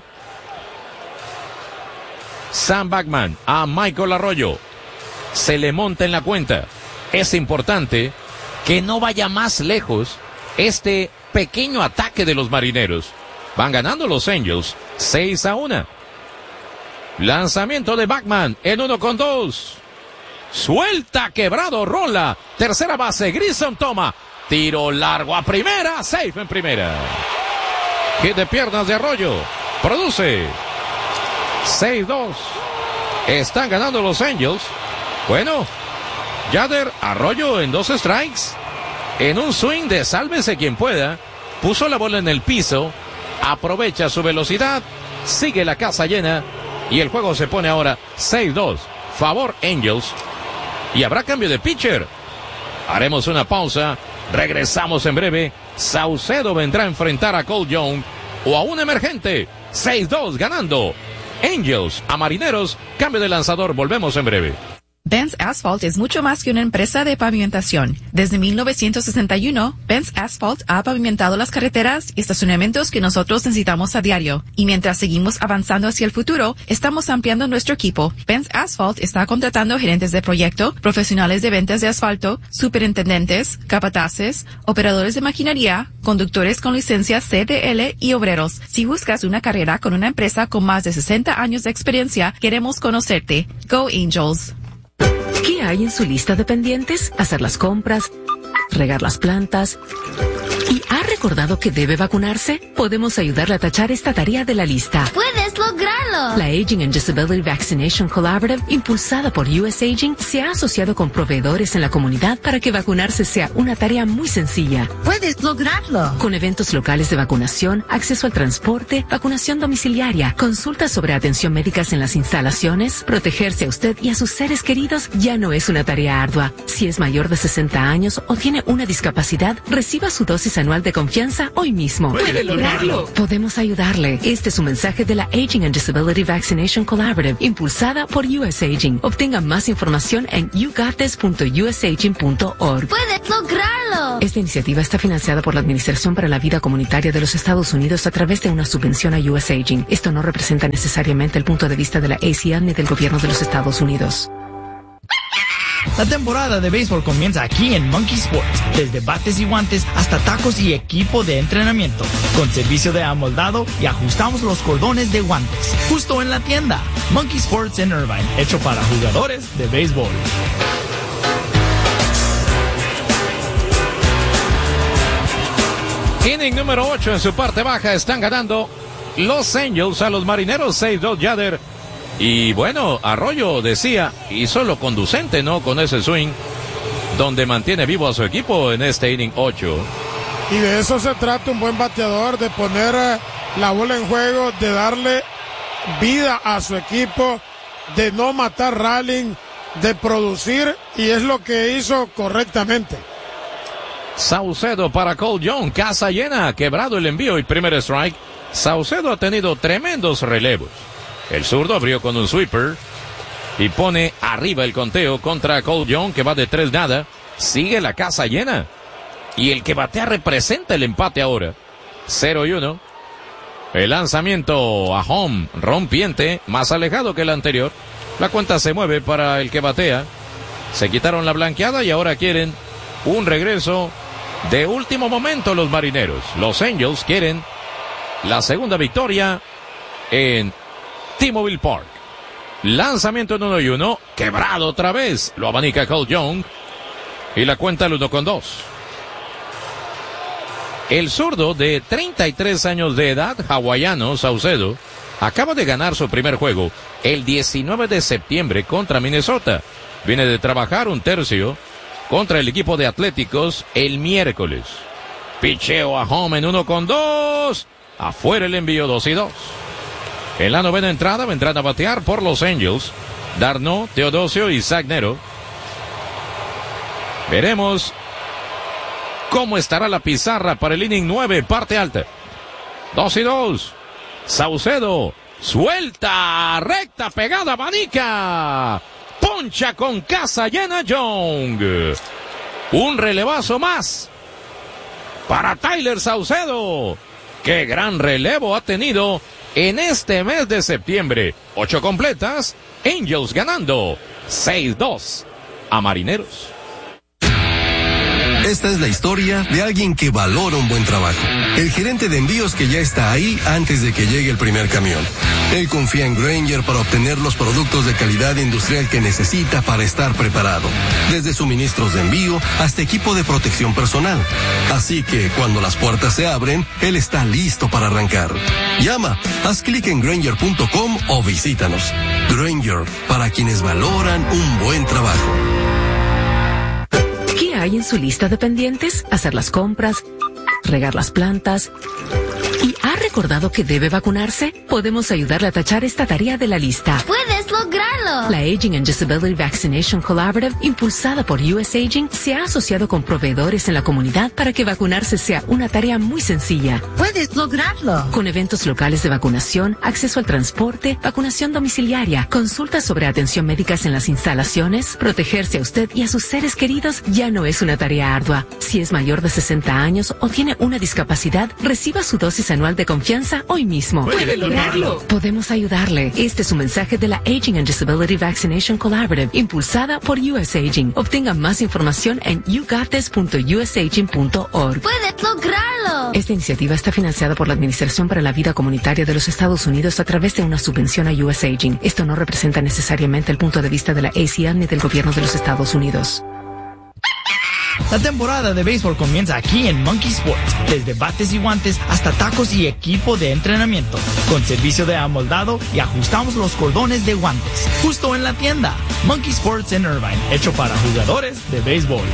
Sam Bachman a Michael Arroyo. Se le monta en la cuenta. Es importante que no vaya más lejos este pequeño ataque de los Marineros. Van ganando los Angels seis a uno. Lanzamiento de Bachman en uno con dos. Suelta, quebrado, rola. Tercera base, Grissom toma. Tiro largo a primera, safe en primera. Hit de piernas de Arroyo. Produce. seis dos. Están ganando los Angels. Bueno, Yader, Arroyo en dos strikes. En un swing de sálvese quien pueda. Puso la bola en el piso. Aprovecha su velocidad. Sigue la casa llena. Y el juego se pone ahora seis dos. Favor Angels. Y habrá cambio de pitcher. Haremos una pausa. Regresamos en breve. Saucedo vendrá a enfrentar a Cole Young o a un emergente. seis dos ganando. Angels a Marineros. Cambio de lanzador. Volvemos en breve. Benz Asphalt es mucho más que una empresa de pavimentación. Desde mil novecientos sesenta y uno, Benz Asphalt ha pavimentado las carreteras y estacionamientos que nosotros necesitamos a diario. Y mientras seguimos avanzando hacia el futuro, estamos ampliando nuestro equipo. Benz Asphalt está contratando gerentes de proyecto, profesionales de ventas de asfalto, superintendentes, capataces, operadores de maquinaria, conductores con licencia C D L y obreros. Si buscas una carrera con una empresa con más de sesenta años de experiencia, queremos conocerte. Go Angels. ¿Qué hay en su lista de pendientes? Hacer las compras, regar las plantas. ¿Y ha recordado que debe vacunarse? Podemos ayudarle a tachar esta tarea de la lista. Puedes ¡Puedes lograrlo! La Aging and Disability Vaccination Collaborative, impulsada por U S Aging, se ha asociado con proveedores en la comunidad para que vacunarse sea una tarea muy sencilla. ¡Puedes lograrlo! Con eventos locales de vacunación, acceso al transporte, vacunación domiciliaria, consultas sobre atención médicas en las instalaciones, protegerse a usted y a sus seres queridos ya no es una tarea ardua. Si es mayor de sesenta años o tiene una discapacidad, reciba su dosis anual de confianza hoy mismo. ¡Puede lograrlo! Podemos ayudarle. Este es un mensaje de la Aging and Disability Vaccination Collaborative, impulsada por U S Aging. Obtenga más información en you got this punto u s aging punto org. ¡Puedes lograrlo! Esta iniciativa está financiada por la Administración para la Vida Comunitaria de los Estados Unidos a través de una subvención a U S Aging. Esto no representa necesariamente el punto de vista de la A C L ni del gobierno de los Estados Unidos. La temporada de béisbol comienza aquí en Monkey Sports, desde bates y guantes hasta tacos y equipo de entrenamiento, con servicio de amoldado y ajustamos los cordones de guantes, justo en la tienda. Monkey Sports en Irvine, hecho para jugadores de béisbol. Inning número ocho en su parte baja, están ganando los Angels a los Marineros, seis dos Yader. Y bueno, Arroyo decía, hizo lo conducente, ¿no? Con ese swing, donde mantiene vivo a su equipo en este inning ocho. Y de eso se trata un buen bateador, de poner eh, la bola en juego, de darle vida a su equipo, de no matar rallying, de producir, y es lo que hizo correctamente. Saucedo para Cole Young, casa llena, quebrado el envío y primer strike. Saucedo ha tenido tremendos relevos. El zurdo abrió con un sweeper y pone arriba el conteo contra Cole Young, que va de tres nada. Sigue la casa llena. Y el que batea representa el empate ahora. cero y uno. El lanzamiento a home, rompiente, más alejado que el anterior. La cuenta se mueve para el que batea. Se quitaron la blanqueada y ahora quieren un regreso de último momento los Marineros. Los Angels quieren la segunda victoria en T-Mobile Park. Lanzamiento en uno y uno, quebrado otra vez, lo abanica Cole Young y la cuenta el uno con dos. El zurdo de treinta y tres años de edad, hawaiano, Saucedo, acaba de ganar su primer juego el diecinueve de septiembre contra Minnesota. Viene de trabajar un tercio contra el equipo de Atléticos el miércoles. Picheo a home en uno con dos, afuera el envío dos y dos. En la novena entrada vendrán a batear por los Angels d'Arnaud, Teodosio y Zach Nero. Veremos cómo estará la pizarra para el inning nueve, parte alta. Dos y dos. Saucedo suelta, recta, pegada, abanica. Poncha con casa llena Young. Un relevazo más para Tyler Saucedo. ¡Qué gran relevo ha tenido en este mes de septiembre! Ocho completas, Angels ganando seis dos a Marineros. Esta es la historia de alguien que valora un buen trabajo. El gerente de envíos que ya está ahí antes de que llegue el primer camión. Él confía en Grainger para obtener los productos de calidad industrial que necesita para estar preparado. Desde suministros de envío hasta equipo de protección personal. Así que cuando las puertas se abren, él está listo para arrancar. Llama, haz clic en Grainger punto com o visítanos. Grainger, para quienes valoran un buen trabajo. ¿Qué hay en su lista de pendientes? Hacer las compras, regar las plantas. ¿Y ha recordado que debe vacunarse? Podemos ayudarle a tachar esta tarea de la lista. ¡Puedes lograrlo! La Aging and Disability Vaccination Collaborative, impulsada por U S Aging, se ha asociado con proveedores en la comunidad para que vacunarse sea una tarea muy sencilla. ¡Puedes lograrlo! Con eventos locales de vacunación, acceso al transporte, vacunación domiciliaria, consultas sobre atención médicas en las instalaciones, protegerse a usted y a sus seres queridos ya no es una tarea ardua. Si es mayor de sesenta años o tiene una discapacidad, reciba su dosis anual de confianza hoy mismo. ¡Puede lograrlo! Podemos ayudarle. Este es un mensaje de la Aging and Disability Vaccination Collaborative, impulsada por U S Aging. Obtenga más información en you got this punto u s aging punto org. ¡Puedes lograrlo! Esta iniciativa está financiada por la Administración para la Vida Comunitaria de los Estados Unidos a través de una subvención a U S Aging. Esto no representa necesariamente el punto de vista de la A C L ni del gobierno de los Estados Unidos. La temporada de béisbol comienza aquí en Monkey Sports, desde bates y guantes hasta tacos y equipo de entrenamiento, con servicio de amoldado y ajustamos los cordones de guantes, justo en la tienda. Monkey Sports en Irvine, hecho para jugadores de béisbol.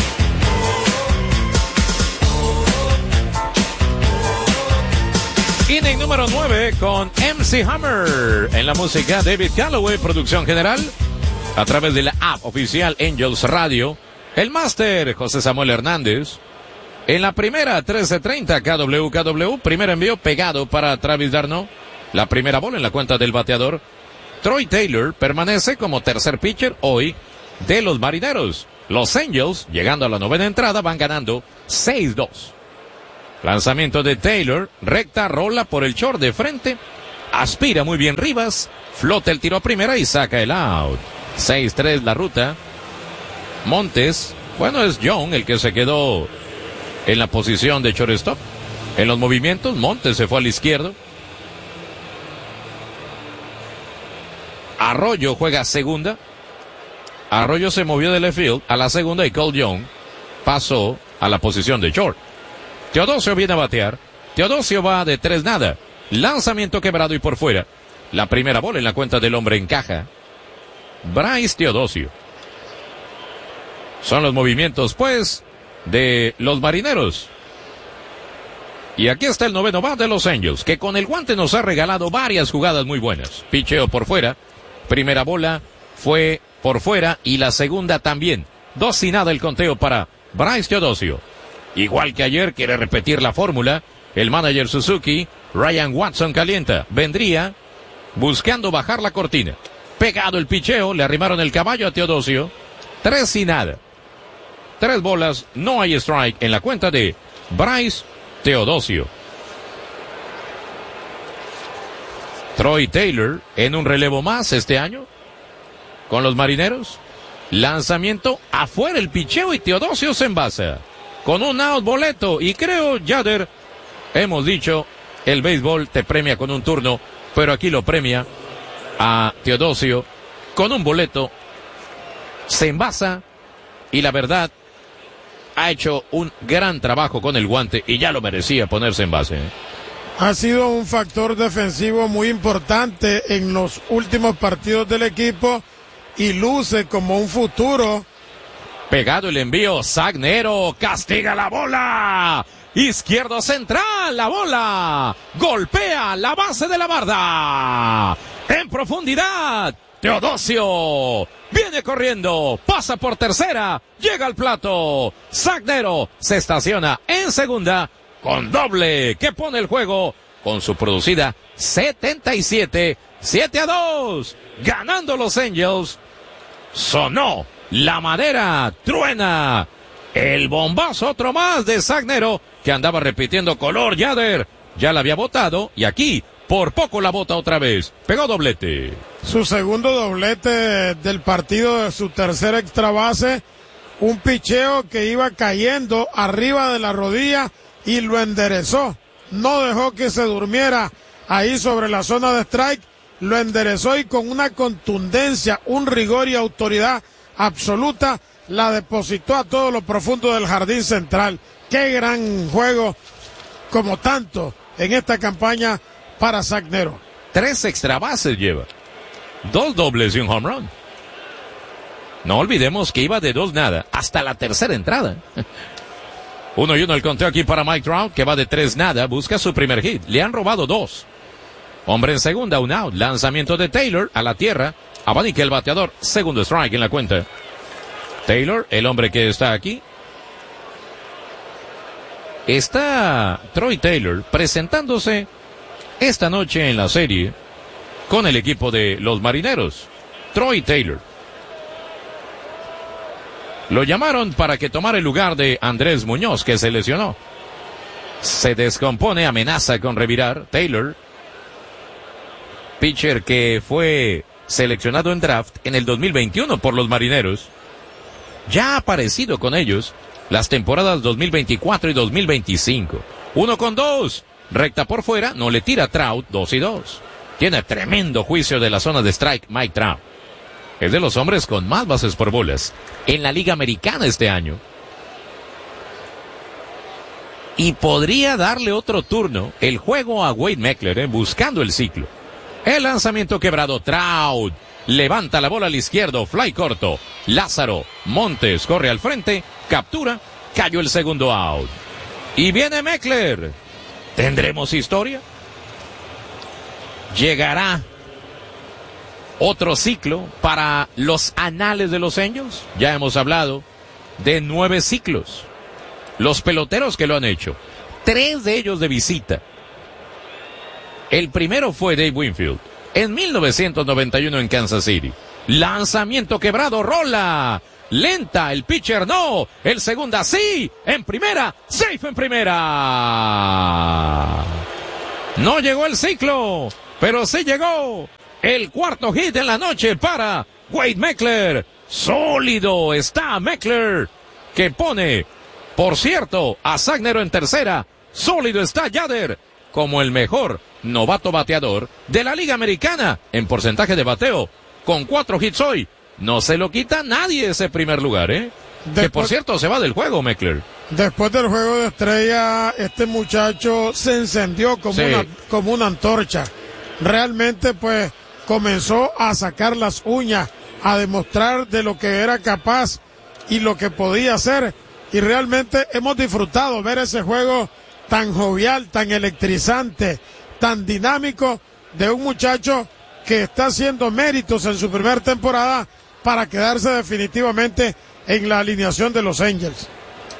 Inning número nueve con M C Hammer. En la música, David Calloway, producción general, a través de la app oficial Angels Radio. El máster, José Samuel Hernández. En la primera, trece treinta, K W K W. Primer envío pegado para Travis d'Arnaud. La primera bola en la cuenta del bateador. Troy Taylor permanece como tercer pitcher hoy de los Marineros. Los Angels, llegando a la novena entrada, van ganando seis dos. Lanzamiento de Taylor, recta, rola por el short de frente, aspira muy bien Rivas, flota el tiro a primera y saca el out. seis tres la ruta. Montes, bueno, es John el que se quedó en la posición de shortstop. En los movimientos, Montes se fue al izquierdo. Arroyo juega segunda. Arroyo se movió de left field a la segunda y Cole Young pasó a la posición de short. Teodosio viene a batear. Teodosio va de tres nada. Lanzamiento quebrado y por fuera. La primera bola en la cuenta del hombre encaja. Bryce Teodosio. Son los movimientos, pues, de los Marineros. Y aquí está el noveno bat de los Angels, que con el guante nos ha regalado varias jugadas muy buenas. Picheo por fuera. Primera bola fue por fuera y la segunda también. Dos sin nada el conteo para Bryce Teodosio. Igual que ayer, quiere repetir la fórmula. El manager Suzuki, Ryan Watson calienta. Vendría buscando bajar la cortina. Pegado el picheo, le arrimaron el caballo a Teodosio. Tres sin nada. Tres bolas, no hay strike en la cuenta de Bryce Teodosio. Troy Taylor en un relevo más este año con los Marineros. Lanzamiento afuera el picheo y Teodosio se envasa. Con un out boleto, y creo, Yader, hemos dicho, el béisbol te premia con un turno, pero aquí lo premia a Teodosio con un boleto, se envasa, y la verdad, ha hecho un gran trabajo con el guante, y ya lo merecía ponerse en base. ¿eh? Ha sido un factor defensivo muy importante en los últimos partidos del equipo, y luce como un futuro. Pegado el envío, Sagnero castiga la bola. Izquierdo central, la bola. Golpea la base de la barda. En profundidad, Teodosio. Viene corriendo, pasa por tercera, llega al plato. Sagnero se estaciona en segunda con doble que pone el juego con su producida setenta y siete, siete a dos. Ganando los Angels. Sonó la madera, truena el bombazo, otro más de Sagnero, que andaba repitiendo color. Yader ya la había botado y aquí por poco la bota otra vez. Pegó doblete. Su segundo doblete del partido, de su tercer extra base. Un picheo que iba cayendo arriba de la rodilla y lo enderezó. No dejó que se durmiera ahí sobre la zona de strike. Lo enderezó y con una contundencia, un rigor y autoridad absoluta, la depositó a todo lo profundo del jardín central. Qué gran juego, como tanto en esta campaña para Sagnero. Tres extra bases lleva, dos dobles y un home run. No olvidemos que iba de dos nada hasta la tercera entrada. Uno y uno el conteo aquí para Mike Trout, que va de tres nada, busca su primer hit. Le han robado dos. Hombre en segunda, un out. Lanzamiento de Taylor a la tierra. Abanica el bateador, segundo strike en la cuenta. Taylor, el hombre que está aquí. Está Troy Taylor presentándose esta noche en la serie con el equipo de los Marineros. Troy Taylor. Lo llamaron para que tomara el lugar de Andrés Muñoz, que se lesionó. Se descompone, amenaza con revirar. Taylor, pitcher que fue seleccionado en draft en el dos mil veintiuno por los Marineros. Ya ha aparecido con ellos las temporadas dos mil veinticuatro y dos mil veinticinco. Uno con dos. Recta por fuera, no le tira Trout, dos y dos. Tiene tremendo juicio de la zona de strike Mike Trout. Es de los hombres con más bases por bolas en la Liga Americana este año. Y podría darle otro turno el juego a Wade Meckler, eh, buscando el ciclo. El lanzamiento quebrado, Trout levanta la bola al izquierdo, fly corto. Lázaro Montes corre al frente, captura, cayó el segundo out. Y viene Meckler. ¿Tendremos historia? ¿Llegará otro ciclo para los anales de los Angels? Ya hemos hablado de nueve ciclos. Los peloteros que lo han hecho, tres de ellos de visita. El primero fue Dave Winfield en mil novecientos noventa y uno en Kansas City. Lanzamiento quebrado, rola lenta, el pitcher no, el segunda sí, en primera, safe en primera. No llegó el ciclo, pero sí llegó el cuarto hit en la noche para Wade Meckler. Sólido está Meckler, que pone, por cierto, a Sagnero en tercera. Sólido está Yader como el mejor novato bateador de la Liga Americana en porcentaje de bateo, con cuatro hits hoy. No se lo quita nadie ese primer lugar, ¿eh? Después, que por cierto se va del juego, Meckler. Después del juego de estrella, este muchacho se encendió como, sí. una, como una antorcha. Realmente, pues, comenzó a sacar las uñas, a demostrar de lo que era capaz y lo que podía hacer. Y realmente hemos disfrutado ver ese juego tan jovial, tan electrizante, tan dinámico de un muchacho que está haciendo méritos en su primera temporada para quedarse definitivamente en la alineación de los Angels.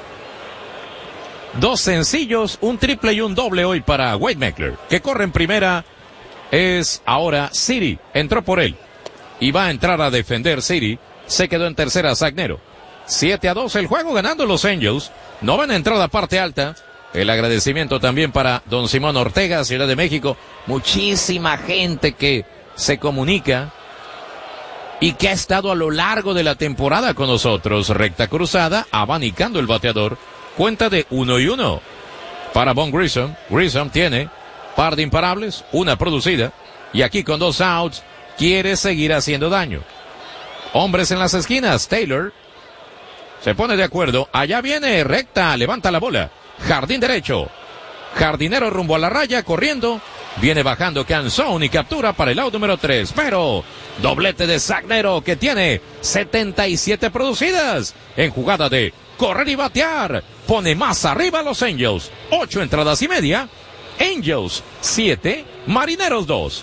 Dos sencillos, un triple y un doble hoy para Wade Meckler, que corre en primera. Es ahora City, entró por él y va a entrar a defender City. Se quedó en tercera Sagnero. siete a dos el juego, ganando los Angels. Novena entrada, parte alta. El agradecimiento también para don Simón Ortega, Ciudad de México. Muchísima gente que se comunica y que ha estado a lo largo de la temporada con nosotros. Recta cruzada, abanicando el bateador. Cuenta de uno y uno para Von Grissom. Grissom tiene par de imparables, una producida, y aquí con dos outs quiere seguir haciendo daño. Hombres en las esquinas, Taylor se pone de acuerdo. Allá viene, recta, levanta la bola. Jardín derecho. Jardinero rumbo a la raya, corriendo. Viene bajando Canzón y captura para el out número tres. Pero doblete de Sagnero, que tiene setenta y siete producidas en jugada de correr y batear. Pone más arriba a los Angels. Ocho entradas y media. Angels siete, Marineros dos.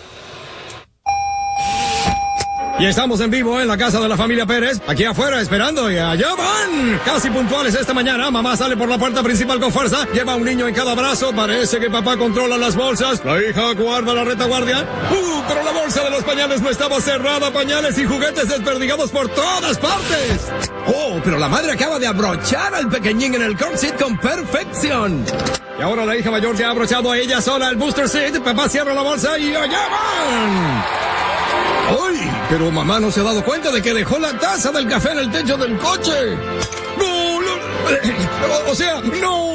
Y estamos en vivo en la casa de la familia Pérez, aquí afuera esperando, y allá van. Casi puntuales esta mañana, mamá sale por la puerta principal con fuerza, lleva un niño en cada brazo, parece que papá controla las bolsas, la hija guarda la retaguardia. Uh, pero la bolsa de los pañales no estaba cerrada, pañales y juguetes desperdigados por todas partes. Oh, pero la madre acaba de abrochar al pequeñín en el car seat con perfección. Y ahora la hija mayor ya ha abrochado a ella sola el booster seat, papá cierra la bolsa y allá van. ¡Ay! Pero mamá no se ha dado cuenta de que dejó la taza del café en el techo del coche. ¡No! no o, o sea, ¡no!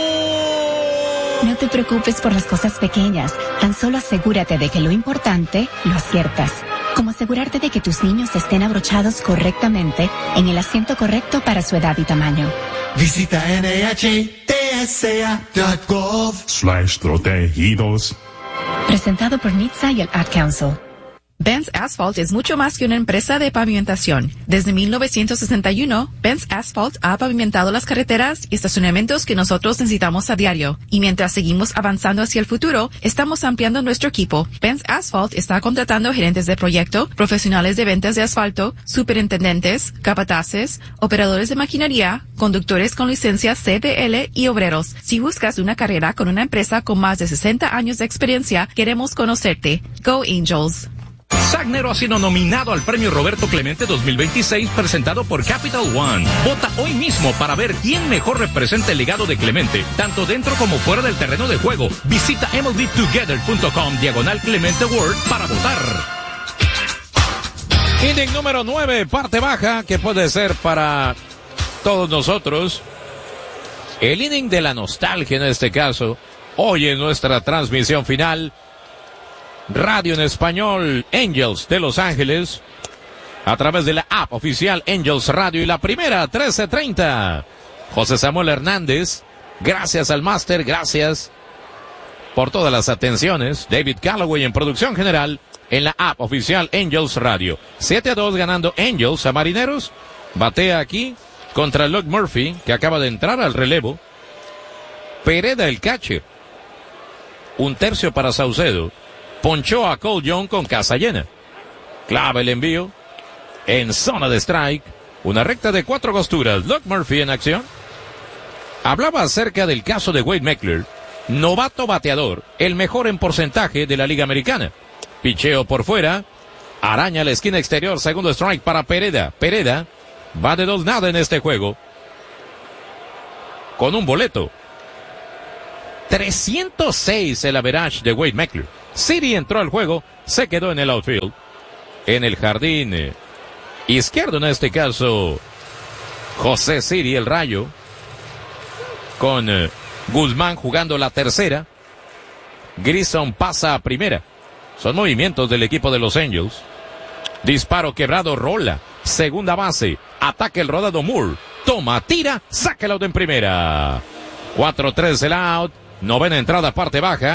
No te preocupes por las cosas pequeñas. Tan solo asegúrate de que lo importante lo aciertas. Como asegurarte de que tus niños estén abrochados correctamente en el asiento correcto para su edad y tamaño. Visita N H T S A punto gov slash protegidos. Presentado por N H T S A y el Ad Council. Benz Asphalt es mucho más que una empresa de pavimentación. Desde mil novecientos sesenta y uno, Benz Asphalt ha pavimentado las carreteras y estacionamientos que nosotros necesitamos a diario. Y mientras seguimos avanzando hacia el futuro, estamos ampliando nuestro equipo. Benz Asphalt está contratando gerentes de proyecto, profesionales de ventas de asfalto, superintendentes, capataces, operadores de maquinaria, conductores con licencia C D L y obreros. Si buscas una carrera con una empresa con más de sesenta años de experiencia, queremos conocerte. Go Angels. Sagnero ha sido nominado al Premio Roberto Clemente dos mil veintiséis presentado por Capital One. Vota hoy mismo para ver quién mejor representa el legado de Clemente, tanto dentro como fuera del terreno de juego. Visita M L B Together punto com diagonal Clemente Award para votar. Inning número nueve, parte baja, que puede ser para todos nosotros el inning de la nostalgia en este caso. Hoy en nuestra transmisión final, radio en español, Angels de Los Ángeles, a través de la app oficial Angels Radio, y la primera, trece treinta. José Samuel Hernández Gracias al máster, gracias por todas las atenciones. David Calloway en producción general en la app oficial Angels Radio. siete a dos ganando Angels a Marineros. Batea aquí contra Luke Murphy, que acaba de entrar al relevo. Pereda el catcher. Un tercio para Saucedo. Ponchó a Cole Young con casa llena. Clava el envío. En zona de strike. Una recta de cuatro costuras. Luke Murphy en acción. Hablaba acerca del caso de Wade Meckler. Novato bateador. El mejor en porcentaje de la Liga Americana. Picheo por fuera. Araña la esquina exterior. Segundo strike para Pereda. Pereda va de dos nada en este juego. Con un boleto. trescientos seis el average de Wade Meckler. Siri entró al juego. Se quedó en el outfield. En el jardín eh, izquierdo en este caso. José Siri, el Rayo. Con eh, Guzmán jugando la tercera. Grissom pasa a primera. Son movimientos del equipo de los Angels. Disparo quebrado, rola. Segunda base. Ataca el rodado Moore. Toma, tira, saca el out en primera. cuatro tres el out. Novena entrada, parte baja.